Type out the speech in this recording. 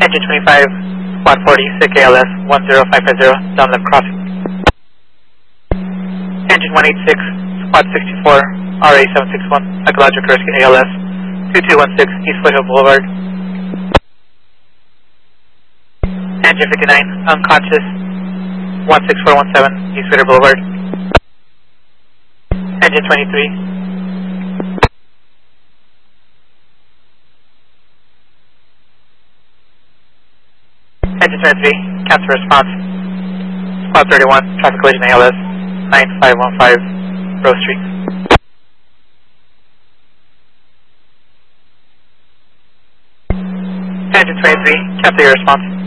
Engine 25, Squad 40, SICK ALS 10550, down left crossing. Engine 186, Squad 64, RA 761, Ecological Rescue ALS 2216, East Foothill Boulevard. Engine 59, unconscious 16417, East Foothill Boulevard. Engine 23. Engine 23, cancel response. Squad 31, traffic collision ALS 9515, Rose Street. Engine 23, cancel your response.